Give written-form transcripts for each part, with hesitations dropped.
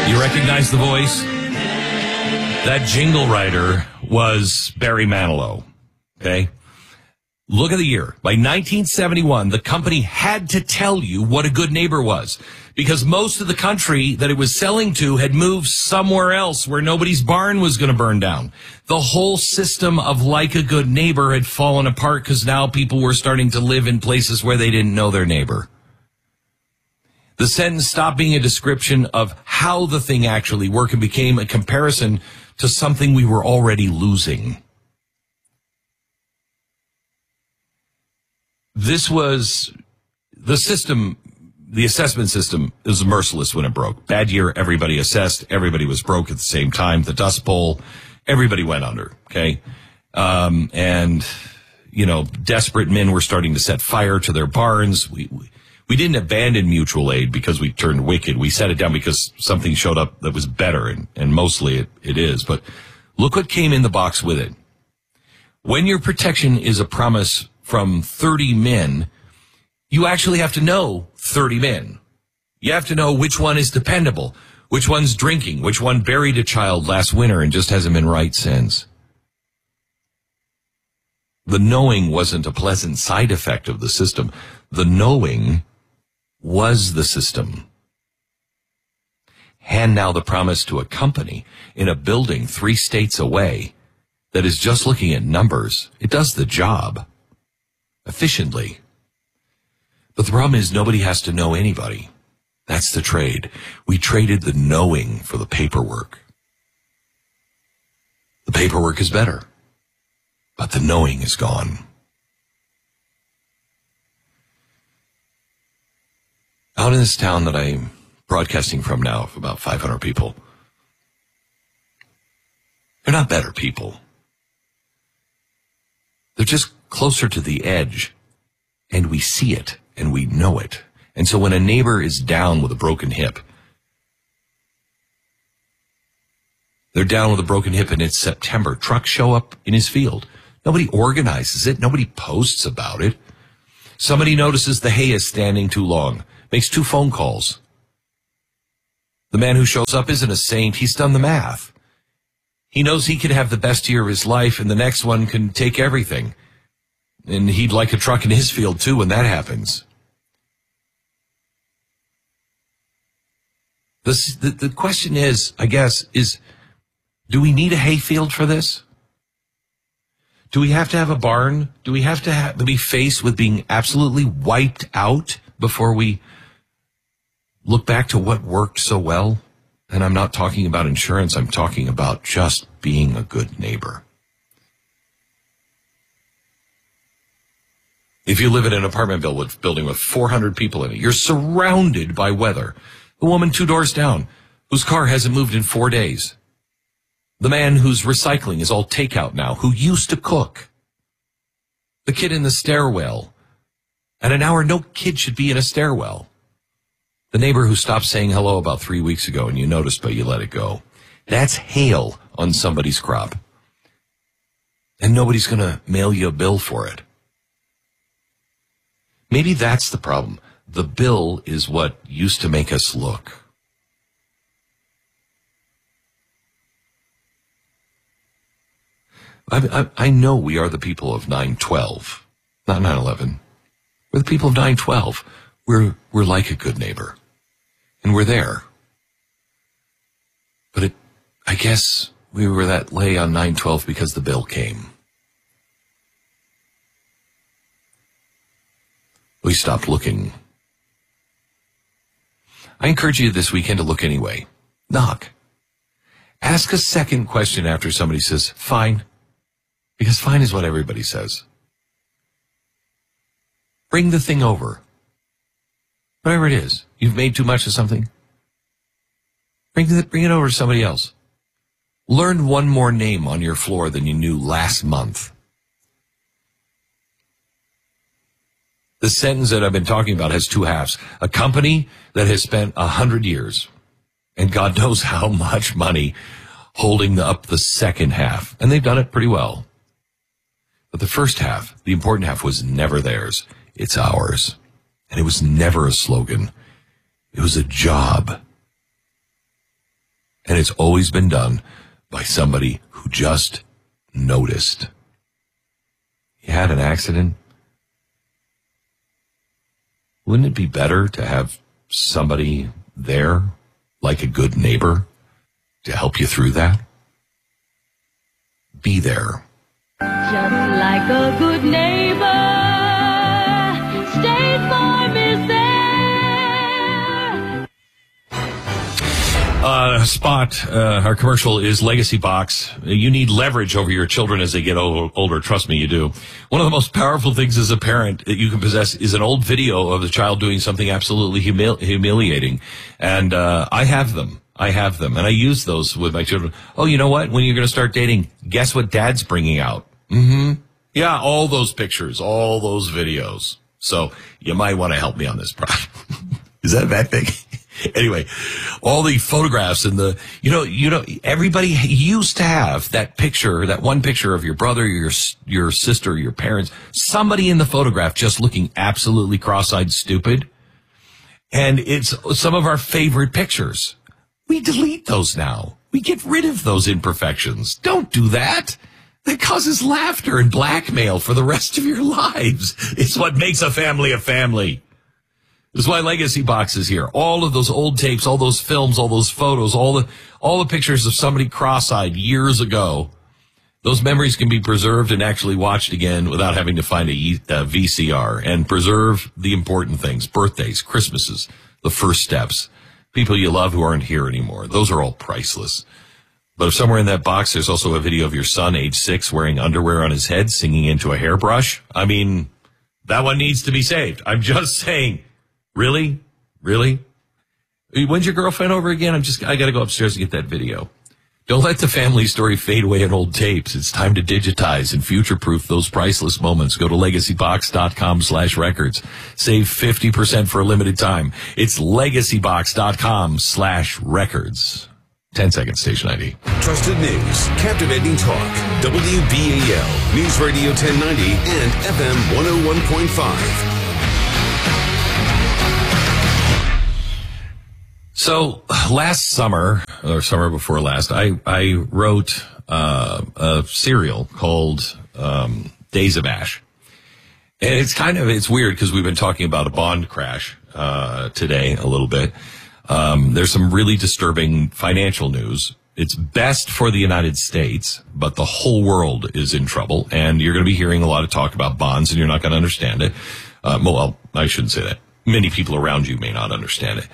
You recognize the voice? That jingle writer was Barry Manilow. Okay? Look at the year. By 1971, the company had to tell you what a good neighbor was, because most of the country that it was selling to had moved somewhere else where nobody's barn was going to burn down. The whole system of like a good neighbor had fallen apart because now people were starting to live in places where they didn't know their neighbor. The sentence stopped being a description of how the thing actually worked and became a comparison to something we were already losing. This was the system, the assessment system is merciless when it broke. Bad year, everybody assessed, everybody was broke at the same time. The Dust Bowl, everybody went under, okay? And, you know, desperate men were starting to set fire to their barns. We didn't abandon mutual aid because we turned wicked. We set it down because something showed up that was better, and mostly it is. But look what came in the box with it. When your protection is a promise from 30 men, you actually have to know 30 men. You have to know which one is dependable, which one's drinking, which one buried a child last winter and just hasn't been right since. The knowing wasn't a pleasant side effect of the system. The knowing was the system. Hand now the promise to a company in a building 3 states away that is just looking at numbers. It does the job efficiently. But the problem is nobody has to know anybody. That's the trade. We traded the knowing for the paperwork. The paperwork is better, but the knowing is gone. Out in this town that I'm broadcasting from now, of about 500 people, they're not better people. They're just closer to the edge, and we see it, and we know it. And so when a neighbor is down with a broken hip, they're down with a broken hip and it's September, trucks show up in his field. Nobody organizes it. Nobody posts about it. Somebody notices the hay is standing too long, makes 2 phone calls. The man who shows up isn't a saint. He's done the math. He knows he can have the best year of his life and the next one can take everything. And he'd like a truck in his field too when that happens. The question is, I guess, do we need a hay field for this? Do we have to have a barn? Do we have to be faced with being absolutely wiped out before we look back to what worked so well? And I'm not talking about insurance. I'm talking about just being a good neighbor. If you live in an apartment building with 400 people in it, you're surrounded by weather. The woman 2 doors down, whose car hasn't moved in 4 days. The man whose recycling is all takeout now, who used to cook. The kid in the stairwell. At an hour, no kid should be in a stairwell. The neighbor who stopped saying hello about 3 weeks ago and you noticed but you let it go. That's hail on somebody's crop. And nobody's going to mail you a bill for it. Maybe that's the problem. The bill is what used to make us look. I know we are the people of 9/12, not 9/11. We're the people of 9/12. We're like a good neighbor, and we're there. But I guess we were that way on 9/12 because the bill came. We stopped looking. I encourage you this weekend to look anyway. Knock. Ask a second question after somebody says, fine. Because fine is what everybody says. Bring the thing over. Whatever it is. You've made too much of something. Bring it over to somebody else. Learn one more name on your floor than you knew last month. The sentence that I've been talking about has 2 halves. A company that has spent 100 years, and God knows how much money, holding up the second half. And they've done it pretty well. But the first half, the important half, was never theirs. It's ours. And it was never a slogan. It was a job. And it's always been done by somebody who just noticed. You had an accident. Wouldn't it be better to have somebody there, like a good neighbor, to help you through that? Be there. Just like a good neighbor, State Farm is there. Our commercial is Legacy Box. You need leverage over your children as they get older. Trust me, you do. One of the most powerful things as a parent that you can possess is an old video of the child doing something absolutely humiliating. And I have them. And I use those with my children. Oh, you know what? When you're going to start dating, guess what dad's bringing out? Mm-hmm. Yeah, all those pictures, all those videos. So you might want to help me on this project. Is that a bad thing? Anyway, all the photographs and everybody used to have that picture, that one picture of your brother, your sister, your parents, somebody in the photograph just looking absolutely cross-eyed stupid. And it's some of our favorite pictures. We delete those now. We get rid of those imperfections. Don't do that. That causes laughter and blackmail for the rest of your lives. It's what makes a family a family. This is why Legacy Box is here. All of those old tapes, all those films, all those photos, all the pictures of somebody cross-eyed years ago. Those memories can be preserved and actually watched again without having to find a VCR, and preserve the important things: birthdays, Christmases, the first steps, people you love who aren't here anymore. Those are all priceless. But if somewhere in that box there's also a video of your son, age 6, wearing underwear on his head, singing into a hairbrush, I mean, that one needs to be saved. I'm just saying. Really? When's your girlfriend over again? I gotta go upstairs and get that video. Don't let the family story fade away in old tapes. It's time to digitize and future-proof those priceless moments. Go to legacybox.com/records. Save 50% for a limited time. It's legacybox.com/records. 10-second station ID. Trusted news, captivating talk, WBAL, News Radio 1090 and FM 101.5. So last summer, or summer before last, I wrote a serial called Days of Ash. And it's weird because we've been talking about a bond crash today a little bit. There's some really disturbing financial news. It's best for the United States, but the whole world is in trouble. And you're going to be hearing a lot of talk about bonds, and you're not going to understand it. Well, I shouldn't say that. Many people around you may not understand it.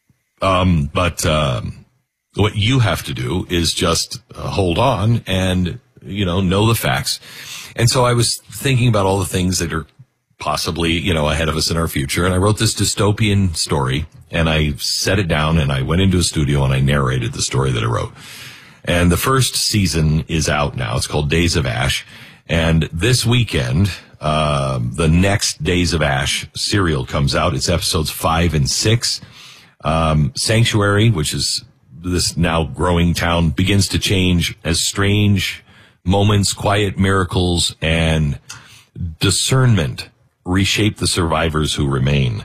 But what you have to do is just hold on and, know the facts. And so I was thinking about all the things that are possibly, ahead of us in our future. And I wrote this dystopian story, and I set it down, and I went into a studio and I narrated the story that I wrote. And the first season is out now. It's called Days of Ash. And this weekend, the next Days of Ash serial comes out. It's episodes 5 and 6. Sanctuary, which is this now growing town, begins to change as strange moments, quiet miracles, and discernment reshape the survivors who remain.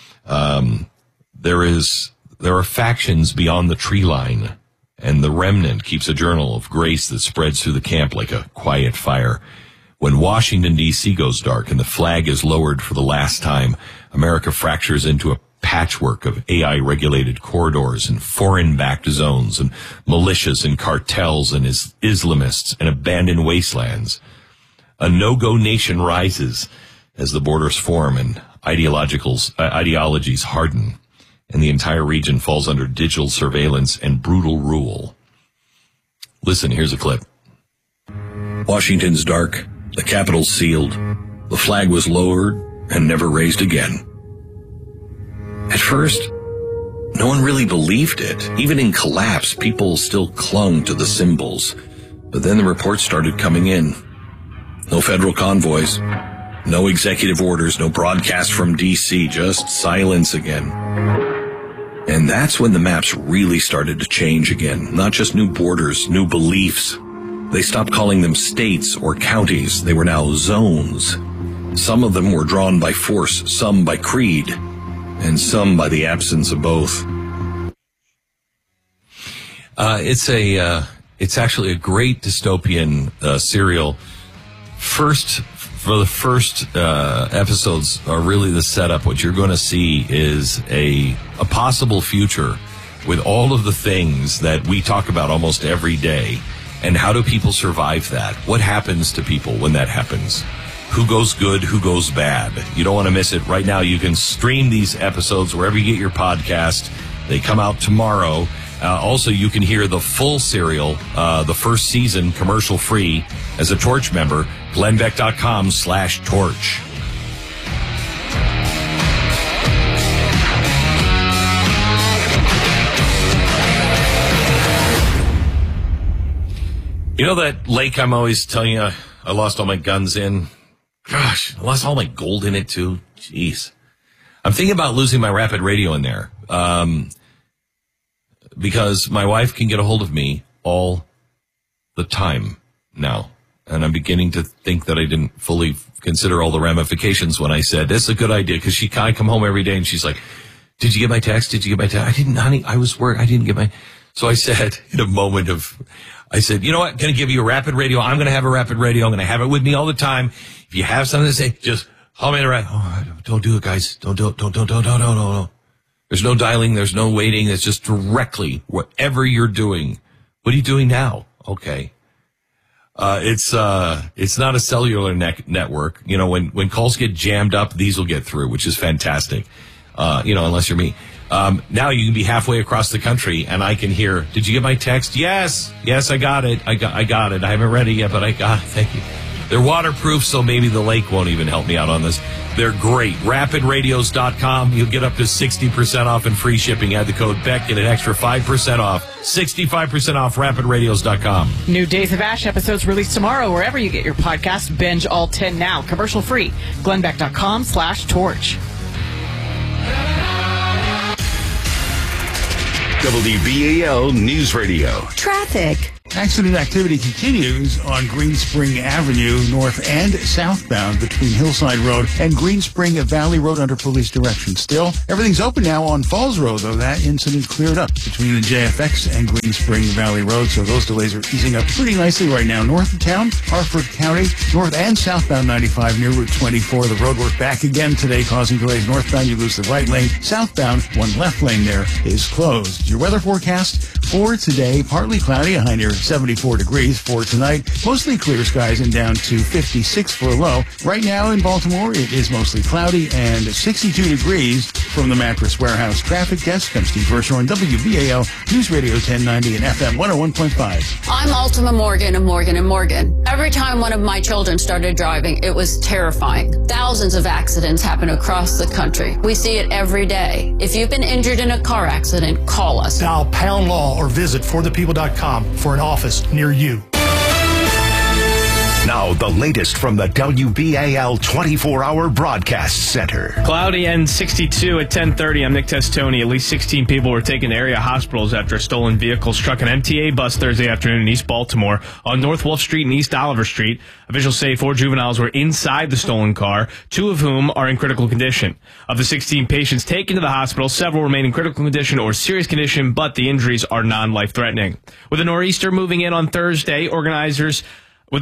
There are factions beyond the tree line, and the remnant keeps a journal of grace that spreads through the camp like a quiet fire. When Washington, D.C. goes dark and the flag is lowered for the last time, America fractures into a patchwork of AI-regulated corridors and foreign-backed zones and militias and cartels and Islamists and abandoned wastelands. A no-go nation rises as the borders form and ideologies harden, and the entire region falls under digital surveillance and brutal rule. Listen, here's a clip. Washington's dark, the Capitol's sealed, the flag was lowered and never raised again. At first, no one really believed it. Even in collapse, people still clung to the symbols. But then the reports started coming in. No federal convoys, no executive orders, no broadcast from D.C., just silence again. And that's when the maps really started to change again. Not just new borders, new beliefs. They stopped calling them states or counties. They were now zones. Some of them were drawn by force, some by creed, and some by the absence of both. It's actually a great dystopian serial. For the first episodes are really the setup. What you're going to see is a possible future with all of the things that we talk about almost every day. And how do people survive that? What happens to people when that happens? Who goes good? Who goes bad? You don't want to miss it. Right now, you can stream these episodes wherever you get your podcast. They come out tomorrow. Also, you can hear the full serial, the first season, commercial-free, as a Torch member, glennbeck.com/torch. You know that lake I'm always telling you I lost all my guns in? Gosh, I lost all my gold in it, too. Jeez. I'm thinking about losing my Rapid Radio in there. Because my wife can get a hold of me all the time now. And I'm beginning to think that I didn't fully consider all the ramifications when I said, this is a good idea. Because I come home every day and she's like, did you get my text? Did you get my text? I didn't, honey. I was worried. I didn't get my... So I said, in a moment of... I said, you know what? I'm going to give you a Rapid Radio. I'm going to have a Rapid Radio. I'm going to have it with me all the time. If you have something to say, just call me in the Rapid. Oh, don't do it, guys. Don't. There's no dialing. There's no waiting. It's just directly whatever you're doing. What are you doing now? Okay. It's not a cellular network. You know, when calls get jammed up, these will get through, which is fantastic. Unless you're me. Now you can be halfway across the country and I can hear, did you get my text? Yes, I got it. I got it. I haven't read it yet, but I got it. Thank you. They're waterproof, so maybe the lake won't even help me out on this. They're great. RapidRadios.com. You'll get up to 60% off and free shipping. Add the code Beck, get an extra 5% off. 65% off RapidRadios.com. New Days of Ash episodes released tomorrow wherever you get your podcast. Binge all 10 now. Commercial free. glennbeck.com/torch. WBAL News Radio. Traffic. Accident activity continues on Green Spring Avenue, north and southbound between Hillside Road and Green Spring Valley Road under police direction. Still, everything's open now on Falls Road, though that incident cleared up between the JFX and Green Spring Valley Road, so those delays are easing up pretty nicely right now. North of town, Harford County, north and southbound 95 near Route 24. The roadwork back again today, causing delays. Northbound, you lose the right lane. Southbound, one left lane there is closed. Your weather forecast for today, partly cloudy, a high near 74 degrees. For tonight, mostly clear skies and down to 56 for a low. Right now in Baltimore, it is mostly cloudy and 62 degrees. From the Mattress Warehouse Traffic Desk, I'm Steve Vershaw on WBAL News Radio 1090 and FM 101.5. I'm Altima Morgan of Morgan & Morgan. Every time one of my children started driving, it was terrifying. Thousands of accidents happen across the country. We see it every day. If you've been injured in a car accident, call us. Dial Pound Law or visit forthepeople.com for an office near you. Now, the latest from the WBAL 24-hour broadcast center. Cloudy and 62 at 10:30. I'm Nick Testoni. At least 16 people were taken to area hospitals after a stolen vehicle struck an MTA bus Thursday afternoon in East Baltimore on North Wolf Street and East Oliver Street. Officials say 4 juveniles were inside the stolen car, 2 of whom are in critical condition. Of the 16 patients taken to the hospital, several remain in critical condition or serious condition, but the injuries are non-life-threatening. With a nor'easter moving in on Thursday, organizers of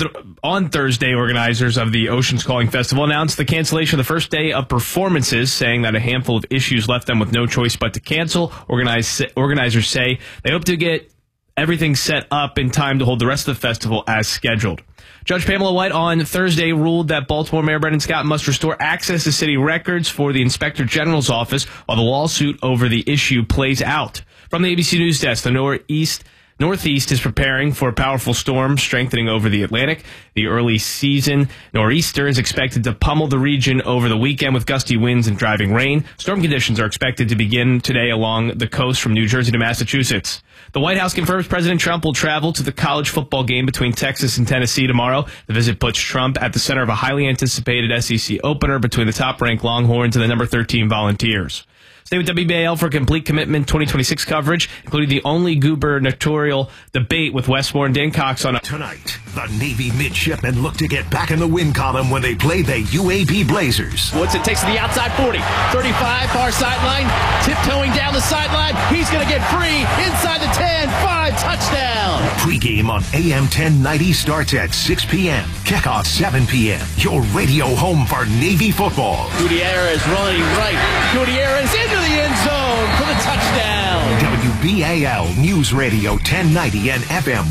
the Oceans Calling Festival announced the cancellation of the first day of performances, saying that a handful of issues left them with no choice but to cancel. Organizers say they hope to get everything set up in time to hold the rest of the festival as scheduled. Judge Pamela White on Thursday ruled that Baltimore Mayor Brendan Scott must restore access to city records for the Inspector General's office while the lawsuit over the issue plays out. From the ABC News Desk, the Northeast is preparing for a powerful storm strengthening over the Atlantic. The early season nor'easter is expected to pummel the region over the weekend with gusty winds and driving rain. Storm conditions are expected to begin today along the coast from New Jersey to Massachusetts. The White House confirms President Trump will travel to the college football game between Texas and Tennessee tomorrow. The visit puts Trump at the center of a highly anticipated SEC opener between the top-ranked Longhorns and the number 13 Volunteers. Stay with WBAL for complete commitment 2026 coverage, including the only gubernatorial debate with Westmore and Dan Cox on Tonight, the Navy midshipmen look to get back in the win column when they play the UAB Blazers. Woodson takes to the outside 40, 35, far sideline, tiptoeing down the sideline. He's going to get free inside the 10, 5 times. pregame on AM 1090 starts at 6 p.m. Kickoff 7 p.m. Your radio home for Navy football. Gutierrez running right. Gutierrez into the end zone for the touchdown. WBAL News Radio 1090 and FM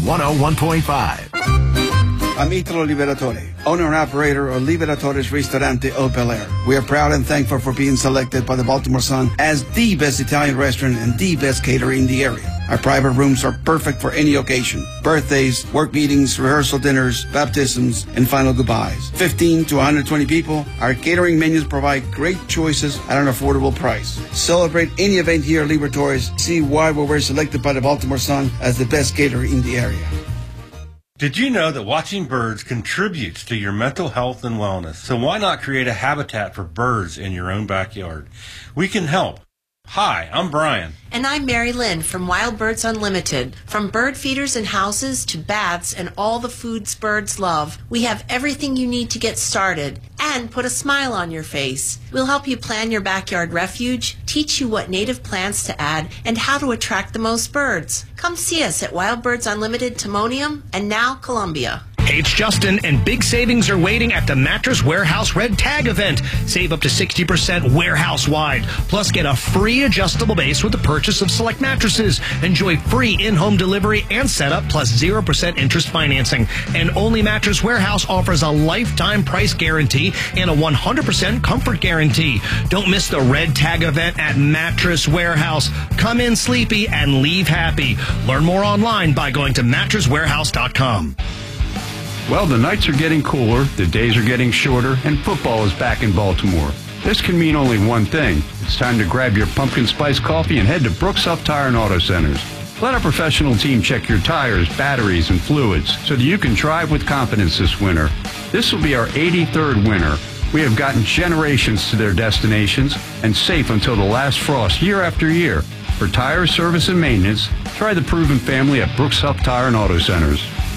101.5. I'm Italo Liberatore, owner and operator of Liberatore's Ristorante El Bel Air. We are proud and thankful for being selected by the Baltimore Sun as the best Italian restaurant and the best caterer in the area. Our private rooms are perfect for any occasion. Birthdays, work meetings, rehearsal dinners, baptisms, and final goodbyes. 15 to 120 people. Our catering menus provide great choices at an affordable price. Celebrate any event here at Liberatore's. See why we were selected by the Baltimore Sun as the best caterer in the area. Did you know that watching birds contributes to your mental health and wellness? So why not create a habitat for birds in your own backyard? We can help. Hi, I'm Brian. And I'm Mary Lynn from Wild Birds Unlimited. From bird feeders and houses to baths and all the foods birds love, we have everything you need to get started and put a smile on your face. We'll help you plan your backyard refuge, teach you what native plants to add, and how to attract the most birds. Come see us at Wild Birds Unlimited Timonium and now Columbia. Hey, it's Justin, and big savings are waiting at the Mattress Warehouse Red Tag event. Save up to 60% warehouse-wide. Plus, get a free adjustable base with the purchase of select mattresses. Enjoy free in-home delivery and setup, plus 0% interest financing. And only Mattress Warehouse offers a lifetime price guarantee and a 100% comfort guarantee. Don't miss the Red Tag event at Mattress Warehouse. Come in sleepy and leave happy. Learn more online by going to mattresswarehouse.com. Well, the nights are getting cooler, the days are getting shorter, and football is back in Baltimore. This can mean only one thing. It's time to grab your pumpkin spice coffee and head to Brooks Huff Tire and Auto Centers. Let our professional team check your tires, batteries, and fluids so that you can drive with confidence this winter. This will be our 83rd winter. We have gotten generations to their destinations and safe until the last frost year after year. For tire service and maintenance, try the proven family at Brooks Huff Tire and Auto Centers.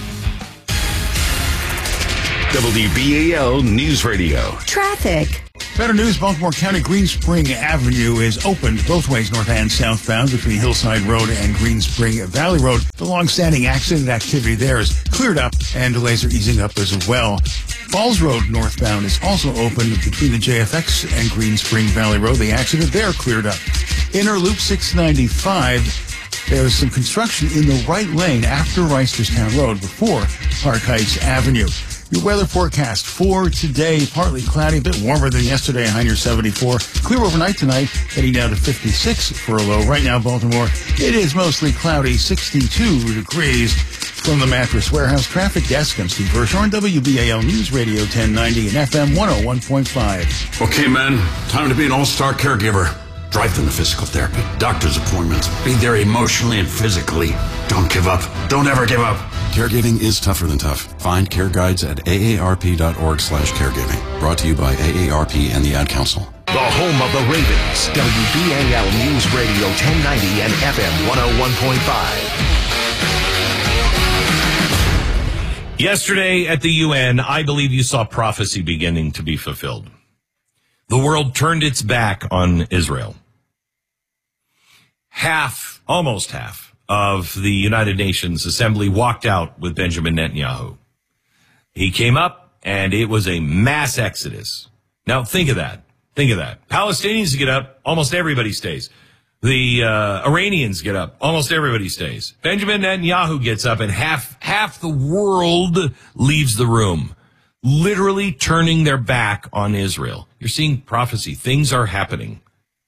WBAL News Radio. Traffic. Better news, Baltimore County Green Spring Avenue is opened both ways, north and southbound, between Hillside Road and Green Spring Valley Road. The long-standing accident activity there is cleared up, and delays are easing up as well. Falls Road northbound is also open between the JFX and Green Spring Valley Road. The accident there cleared up. Inner Loop 695, there is some construction in the right lane after Reisterstown Road before Park Heights Avenue. Your weather forecast for today, partly cloudy, a bit warmer than yesterday, high near 74. Clear overnight tonight, heading down to 56 for a low. Right now, Baltimore, it is mostly cloudy, 62 degrees. From the Mattress Warehouse Traffic Desk, I'm Steve Hirsch on WBAL News Radio 1090 and FM 101.5. Okay, man, time to be an all-star caregiver. Drive them to physical therapy, doctor's appointments, be there emotionally and physically. Don't give up. Don't ever give up. Caregiving is tougher than tough. Find care guides at aarp.org/caregiving. Brought to you by AARP and the Ad Council. The home of the Ravens, WBAL News Radio 1090 and FM 101.5. Yesterday at the UN, I believe you saw prophecy beginning to be fulfilled. The world turned its back on Israel. Almost half of the United Nations Assembly walked out with Benjamin Netanyahu. He came up, and it was a mass exodus. Now, think of that. Palestinians get up, almost everybody stays. The Iranians get up, almost everybody stays. Benjamin Netanyahu gets up, and half the world leaves the room, literally turning their back on Israel. You're seeing prophecy. Things are happening.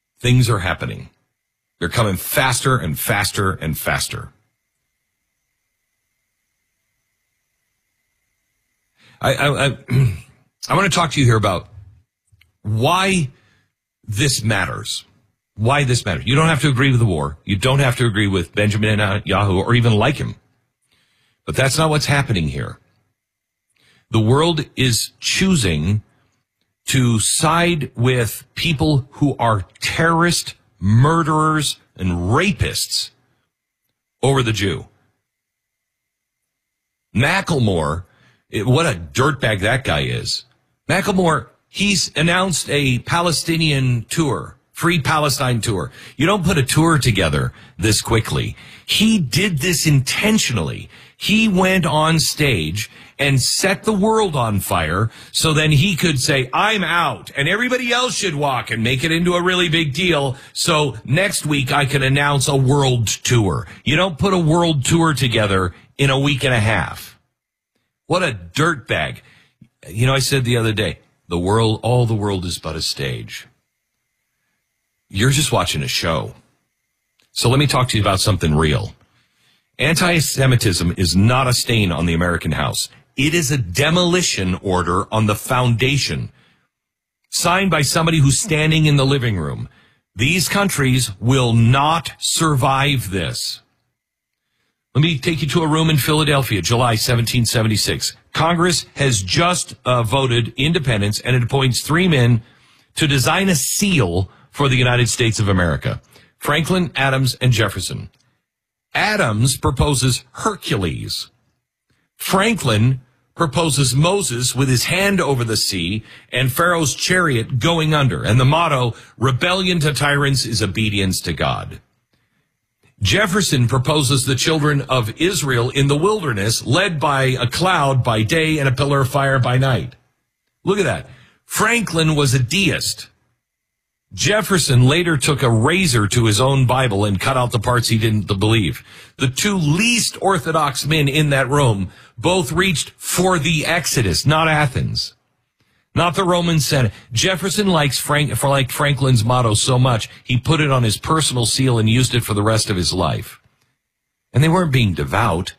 They're coming faster and faster and faster. I want to talk to you here about why this matters. You don't have to agree with the war. You don't have to agree with Benjamin Netanyahu or even like him. But that's not what's happening here. The world is choosing to side with people who are terrorists, murderers, and rapists over the Jew. Macklemore, what a dirtbag that guy is. Macklemore, he's announced a Palestinian tour, Free Palestine tour. You don't put a tour together this quickly. He did this intentionally. He went on stage and set the world on fire so then he could say, I'm out, and everybody else should walk and make it into a really big deal. So next week I can announce a world tour. You don't put a world tour together in a week and a half. What a dirtbag. You know, I said the other day, all the world is but a stage. You're just watching a show. So let me talk to you about something real. Anti-Semitism is not a stain on the American house. It is a demolition order on the foundation, signed by somebody who's standing in the living room. These countries will not survive this. Let me take you to a room in Philadelphia, July 1776. Congress has just voted independence, and it appoints 3 men to design a seal for the United States of America: Franklin, Adams, and Jefferson. Adams proposes Hercules. Franklin proposes Moses with his hand over the sea and Pharaoh's chariot going under. And the motto, rebellion to tyrants is obedience to God. Jefferson proposes the children of Israel in the wilderness, led by a cloud by day and a pillar of fire by night. Look at that. Franklin was a deist. Jefferson later took a razor to his own Bible and cut out the parts he didn't believe. The 2 least orthodox men in that room both reached for the Exodus, not Athens, not the Roman Senate. Jefferson liked Franklin's motto so much, he put it on his personal seal and used it for the rest of his life. And they weren't being devout.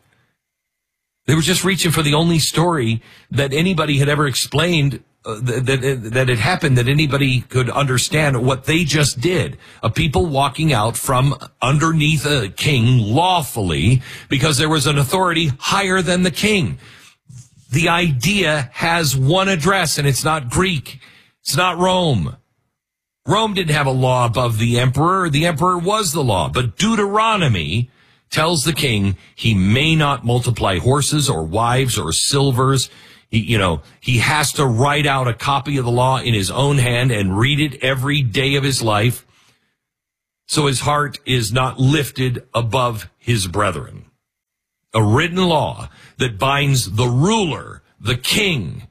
They were just reaching for the only story that anybody had ever explained that it happened, that anybody could understand what they just did. A people walking out from underneath a king lawfully because there was an authority higher than the king. The idea has one address, and it's not Greek. It's not Rome. Rome didn't have a law above the emperor. The emperor was the law. But Deuteronomy tells the king he may not multiply horses or wives or silvers. He has to write out a copy of the law in his own hand and read it every day of his life, so his heart is not lifted above his brethren. A written law that binds the ruler, the king,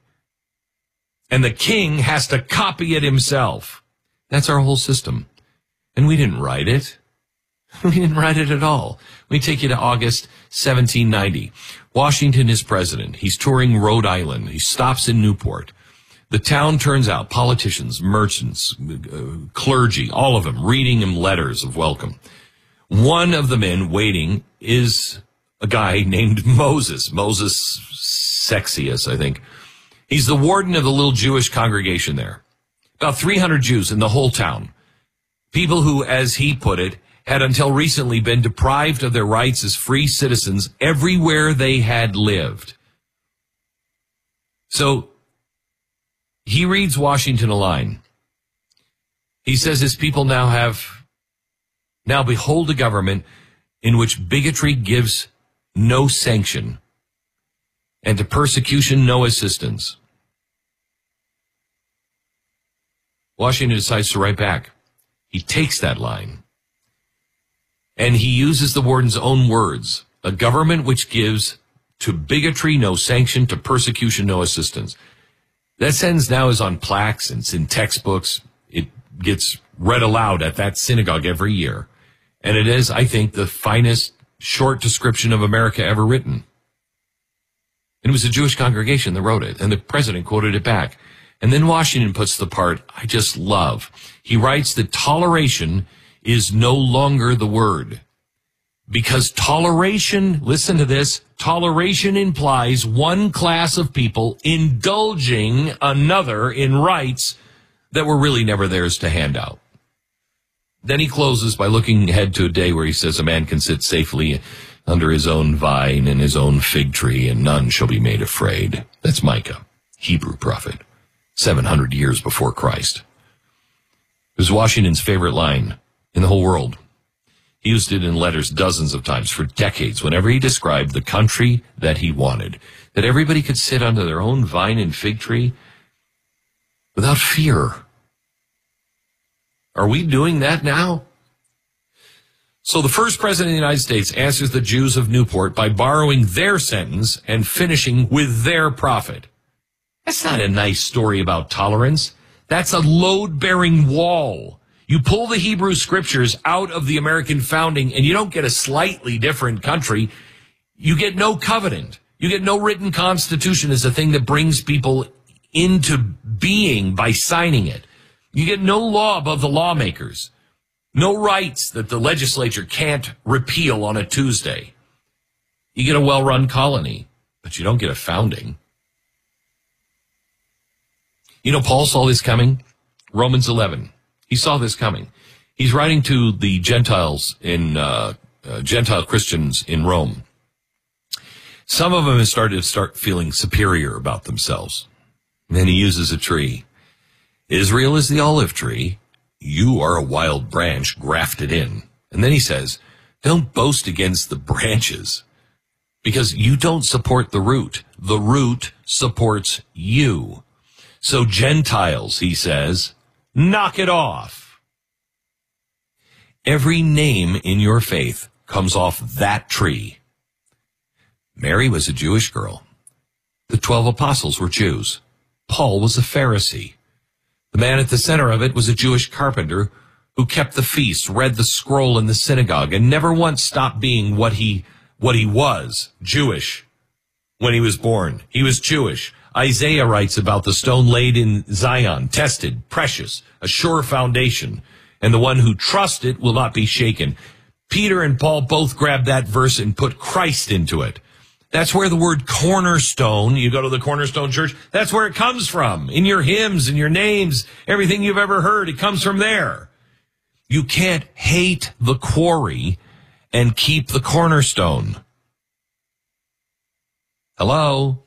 and the king has to copy it himself. That's our whole system. And we didn't write it. We didn't write it at all. We take you to August 1790. Washington is president. He's touring Rhode Island. He stops in Newport. The town turns out, politicians, merchants, clergy, all of them, reading him letters of welcome. One of the men waiting is a guy named Moses Sexius, I think. He's the warden of the little Jewish congregation there. About 300 Jews in the whole town. People who, as he put it, had until recently been deprived of their rights as free citizens everywhere they had lived. So he reads Washington a line. He says his people now behold a government in which bigotry gives no sanction and to persecution no assistance. Washington decides to write back. He takes that line. And he uses the warden's own words, a government which gives to bigotry no sanction, to persecution no assistance. That sentence now is on plaques and it's in textbooks. It gets read aloud at that synagogue every year. And it is, I think, the finest short description of America ever written. And it was a Jewish congregation that wrote it, and the president quoted it back. And then Washington puts the part I just love. He writes that toleration is no longer the word. Because toleration, listen to this, toleration implies one class of people indulging another in rights that were really never theirs to hand out. Then he closes by looking ahead to a day where he says a man can sit safely under his own vine and his own fig tree, and none shall be made afraid. That's Micah, Hebrew prophet, 700 years before Christ. It was Washington's favorite line in the whole world. He used it in letters dozens of times for decades whenever he described the country that he wanted, that everybody could sit under their own vine and fig tree without fear. Are we doing that now? So the first president of the United States answers the Jews of Newport by borrowing their sentence and finishing with their prophet. That's not a nice story about tolerance. That's a load-bearing wall. You pull the Hebrew scriptures out of the American founding and you don't get a slightly different country. You get no covenant. You get no written constitution as a thing that brings people into being by signing it. You get no law above the lawmakers. No rights that the legislature can't repeal on a Tuesday. You get a well-run colony, but you don't get a founding. You know, Paul saw this coming. Romans 11. He saw this coming. He's writing to the Gentiles Gentile Christians in Rome. Some of them have started to feeling superior about themselves. And then he uses a tree. Israel is the olive tree. You are a wild branch grafted in. And then he says, don't boast against the branches because you don't support the root. The root supports you. So Gentiles, he says, knock it off. Every name in your faith comes off that tree. Mary was a Jewish girl. The 12 apostles were Jews. Paul was a Pharisee. The man at the center of it was a Jewish carpenter who kept the feast, read the scroll in the synagogue, and never once stopped being what he was, Jewish. When he was born, he was Jewish. Isaiah writes about the stone laid in Zion, tested, precious, a sure foundation, and the one who trusts it will not be shaken. Peter and Paul both grabbed that verse and put Christ into it. That's where the word cornerstone, you go to the Cornerstone Church, that's where it comes from. In your hymns, in your names, everything you've ever heard, it comes from there. You can't hate the quarry and keep the cornerstone. Hello?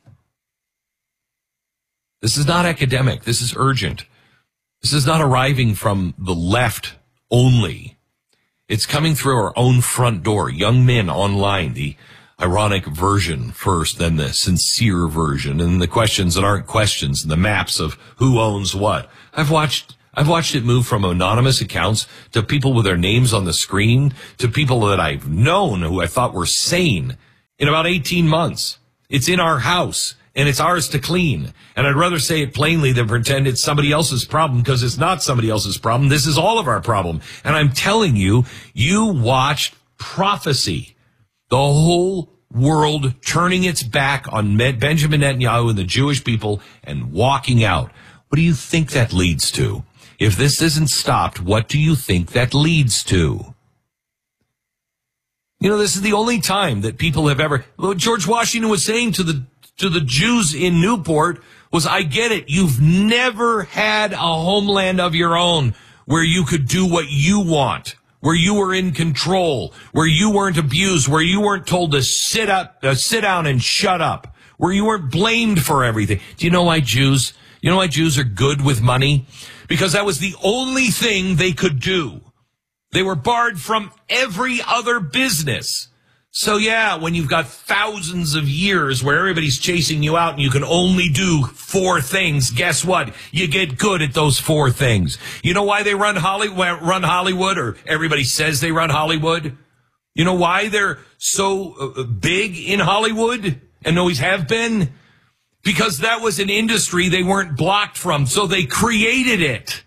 This is not academic. This is urgent. This is not arriving from the left only. It's coming through our own front door. Young men online, the ironic version first, then the sincere version, and the questions that aren't questions, and the maps of who owns what. I've watched it move from anonymous accounts to people with their names on the screen to people that I've known who I thought were sane in about 18 months. It's in our house, and it's ours to clean. And I'd rather say it plainly than pretend it's somebody else's problem, because it's not somebody else's problem. This is all of our problem. And I'm telling you, you watched prophecy. The whole world turning its back on Benjamin Netanyahu and the Jewish people and walking out. What do you think that leads to? If this isn't stopped, what do you think that leads to? You know, this is the only time that people have ever... What George Washington was saying to the Jews in Newport was, I get it. You've never had a homeland of your own where you could do what you want, where you were in control, where you weren't abused, where you weren't told to sit down and shut up, where you weren't blamed for everything. Do you know why Jews are good with money? Because that was the only thing they could do. They were barred from every other business. So yeah, when you've got thousands of years where everybody's chasing you out and you can only do 4 things, guess what? You get good at those 4 things. You know why they run Hollywood, or everybody says they run Hollywood? You know why they're so big in Hollywood and always have been? Because that was an industry they weren't blocked from, so they created it.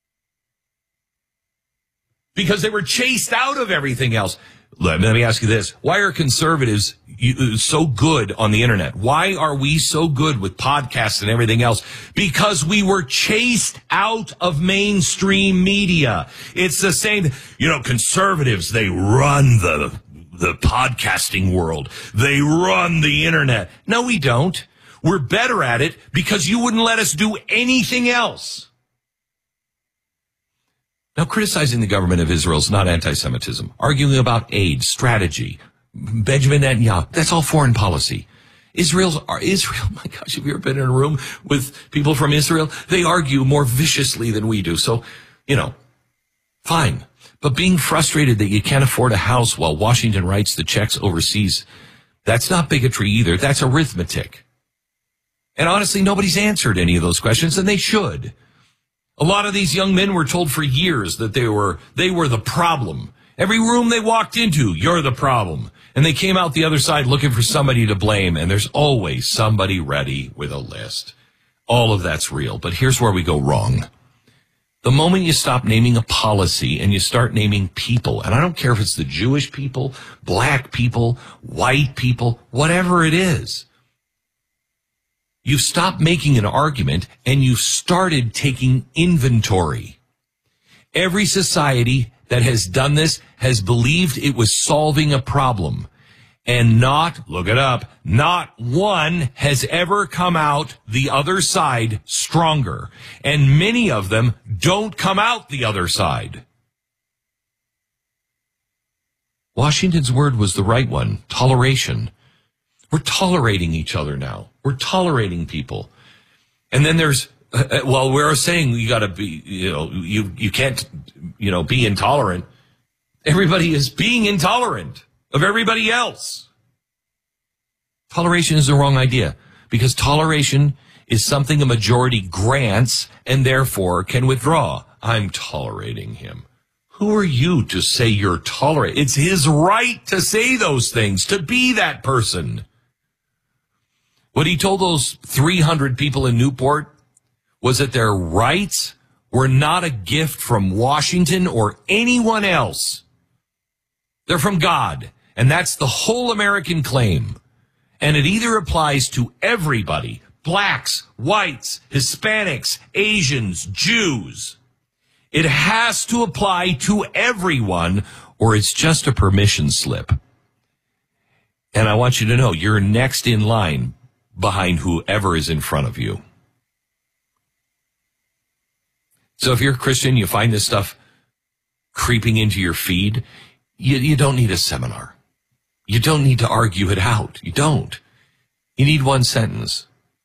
Because they were chased out of everything else. Let me ask you this. Why are conservatives so good on the internet? Why are we so good with podcasts and everything else? Because we were chased out of mainstream media. It's the same. You know, conservatives, they run the podcasting world. They run the internet. No, we don't. We're better at it because you wouldn't let us do anything else. Now, criticizing the government of Israel is not anti-Semitism. Arguing about aid, strategy, Benjamin Netanyahu, that's all foreign policy. Israel, my gosh, have you ever been in a room with people from Israel? They argue more viciously than we do. So, fine. But being frustrated that you can't afford a house while Washington writes the checks overseas, that's not bigotry either. That's arithmetic. And honestly, nobody's answered any of those questions, and they should. A lot of these young men were told for years that they were the problem, Every room they walked into, you're the problem. And they came out the other side looking for somebody to blame, and there's always somebody ready with a list. All of that's real, but here's where we go wrong. The moment you stop naming a policy and you start naming people, and I don't care if it's the Jewish people, black people, white people, whatever it is, you've stopped making an argument and you've started taking inventory. Every society that has done this has believed it was solving a problem. And look it up, not one has ever come out the other side stronger. And many of them don't come out the other side. Washington's word was the right one, toleration. We're tolerating each other now. We're tolerating people. And then there's, we're saying you gotta be, you can't, be intolerant. Everybody is being intolerant of everybody else. Toleration is the wrong idea, because toleration is something a majority grants and therefore can withdraw. I'm tolerating him. Who are you to say you're tolerant? It's his right to say those things, to be that person. What he told those 300 people in Newport was that their rights were not a gift from Washington or anyone else. They're from God, and that's the whole American claim. And it either applies to everybody, blacks, whites, Hispanics, Asians, Jews. It has to apply to everyone, or it's just a permission slip. And I want you to know you're next in line behind whoever is in front of you. So if you're a Christian, you find this stuff creeping into your feed, you don't need a seminar. You don't need to argue it out. You don't. You need one sentence.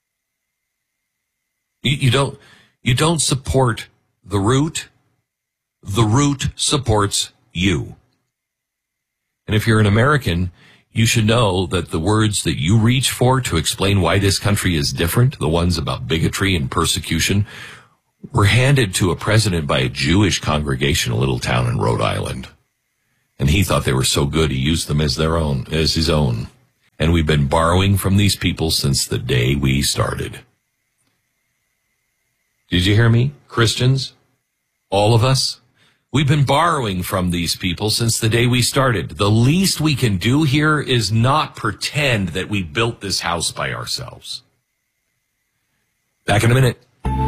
You don't support the root. The root supports you. And if you're an American, you should know that the words that you reach for to explain why this country is different, the ones about bigotry and persecution, were handed to a president by a Jewish congregation in a little town in Rhode Island. And he thought they were so good he used them as his own. And we've been borrowing from these people since the day we started. Did you hear me? Christians? All of us? We've been borrowing from these people since the day we started. The least we can do here is not pretend that we built this house by ourselves. Back in a minute.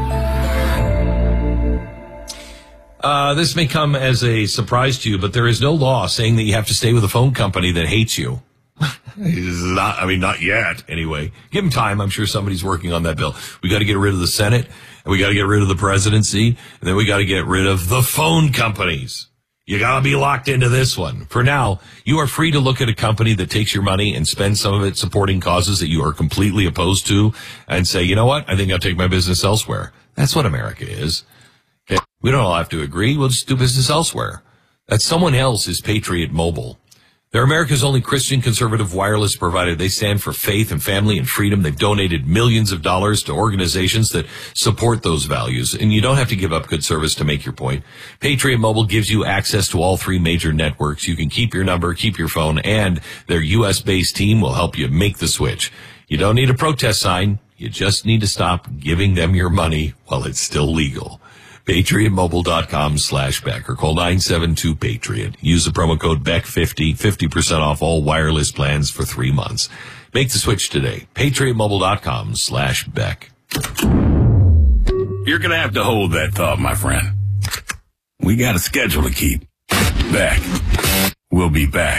This may come as a surprise to you, but there is no law saying that you have to stay with a phone company that hates you. Not yet, anyway. Give them time. I'm sure somebody's working on that bill. We got to get rid of the Senate, and we got to get rid of the presidency, and then we got to get rid of the phone companies. You got to be locked into this one. For now, you are free to look at a company that takes your money and spend some of it supporting causes that you are completely opposed to and say, you know what? I think I'll take my business elsewhere. That's what America is. Okay? We don't all have to agree. We'll just do business elsewhere. That someone else is Patriot Mobile. They're America's only Christian conservative wireless provider. They stand for faith and family and freedom. They've donated millions of dollars to organizations that support those values. And you don't have to give up good service to make your point. Patriot Mobile gives you access to all three major networks. You can keep your number, keep your phone, and their U.S.-based team will help you make the switch. You don't need a protest sign. You just need to stop giving them your money while it's still legal. PatriotMobile.com/Beck or call 972-PATRIOT. Use the promo code BECK50, 50% off all wireless plans for 3 months. Make the switch today. PatriotMobile.com/Beck. You're going to have to hold that thought, my friend. We got a schedule to keep. Beck. We'll be back.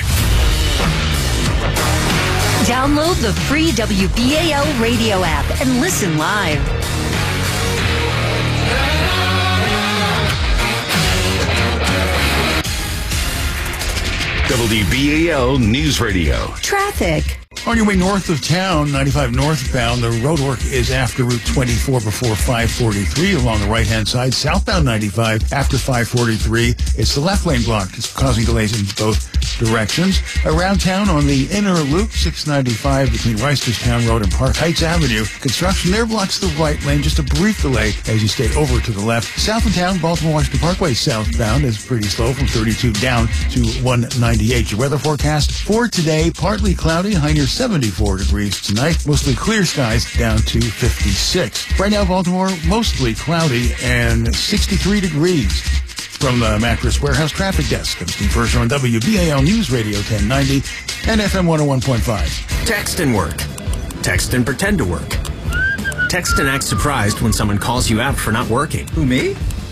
Download the free WBAL radio app and listen live. WBAL News Radio. Traffic. On your way north of town, 95 northbound, the road work is after Route 24 before 543 along the right-hand side. Southbound 95 after 543, it's the left lane blocked. It's causing delays in both directions. Around town on the inner loop, 695 between Reisterstown Road and Park Heights Avenue. Construction there blocks the right lane, just a brief delay as you stay over to the left. South of town, Baltimore-Washington Parkway southbound is pretty slow from 32 down to 198. Your weather forecast for today, partly cloudy, high near 74 degrees tonight. Mostly clear skies down to 56. Right now, Baltimore, mostly cloudy and 63 degrees. From the Mattress Warehouse Traffic Desk, I'm Steve Hersher on WBAL News Radio 1090 and FM 101.5. Text and work. Text and pretend to work. Text and act surprised when someone calls you out for not working. Who, me?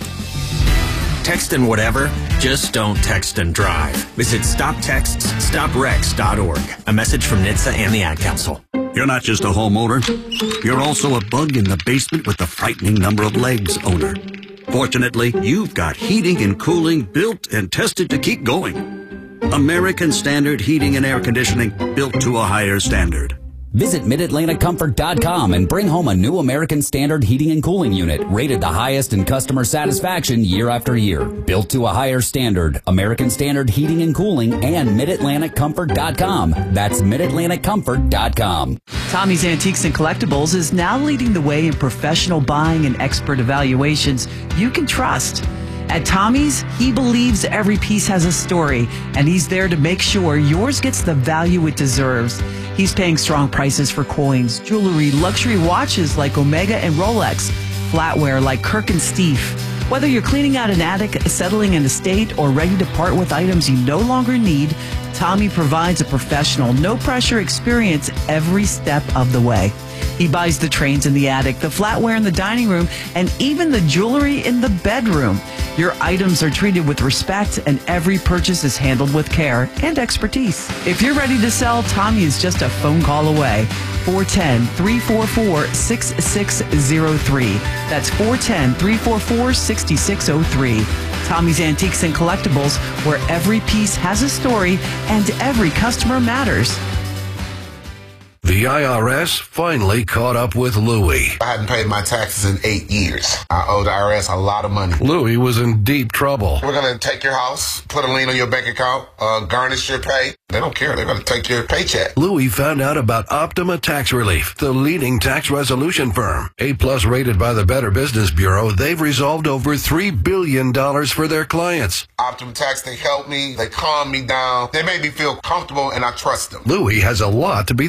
Text and whatever, just don't text and drive. Visit StopTextsStopWrecks.org. A message from NHTSA and the Ad Council. You're not just a homeowner. You're also a bug in the basement with the frightening number of legs owner. Fortunately, you've got heating and cooling built and tested to keep going. American Standard Heating and Air Conditioning, built to a higher standard. Visit MidAtlanticComfort.com and bring home a new American Standard heating and cooling unit, rated the highest in customer satisfaction year after year. Built to a higher standard, American Standard Heating and Cooling and MidAtlanticComfort.com. That's MidAtlanticComfort.com. Tommy's Antiques and Collectibles is now leading the way in professional buying and expert evaluations you can trust. At Tommy's, he believes every piece has a story, and he's there to make sure yours gets the value it deserves. He's paying strong prices for coins, jewelry, luxury watches like Omega and Rolex, flatware like Kirk and Steve. Whether you're cleaning out an attic, settling an estate, or ready to part with items you no longer need, Tommy provides a professional, no-pressure experience every step of the way. He buys the trains in the attic, the flatware in the dining room, and even the jewelry in the bedroom. Your items are treated with respect, and every purchase is handled with care and expertise. If you're ready to sell, Tommy is just a phone call away. 410-344-6603. That's 410-344-6603. Tommy's Antiques and Collectibles, where every piece has a story and every customer matters. The IRS finally caught up with Louie. I hadn't paid my taxes in 8 years. I owe the IRS a lot of money. Louie was in deep trouble. We're going to take your house, put a lien on your bank account, garnish your pay. They don't care. They're going to take your paycheck. Louie found out about Optima Tax Relief, the leading tax resolution firm. A-plus rated by the Better Business Bureau, they've resolved over $3 billion for their clients. Optima Tax, they helped me. They calmed me down. They made me feel comfortable, and I trust them. Louie has a lot to be